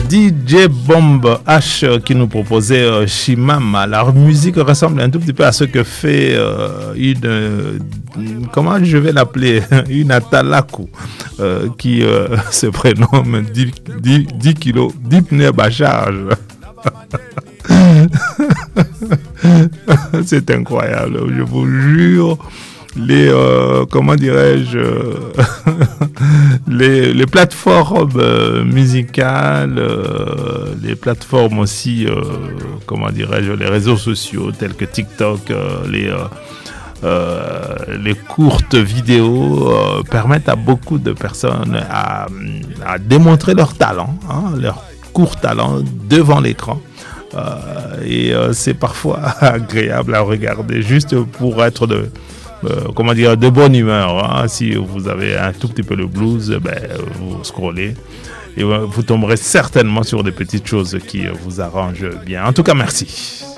DJ Bomb H qui nous proposait Shimama. La musique ressemble un tout petit peu à ce que fait comment je vais l'appeler, une Atalaku qui se prénomme 10 kilos, 10 pneus à charge. C'est incroyable, je vous jure. Comment dirais-je, les plateformes musicales, les plateformes aussi, comment dirais-je, les réseaux sociaux tels que TikTok, les courtes vidéos permettent à beaucoup de personnes à démontrer leur talent, leur court talent devant l'écran. Et c'est parfois agréable à regarder juste pour être de bonne humeur. Si vous avez un tout petit peu le blues, vous scrollez et vous tomberez certainement sur des petites choses qui vous arrangent bien. En tout cas, merci.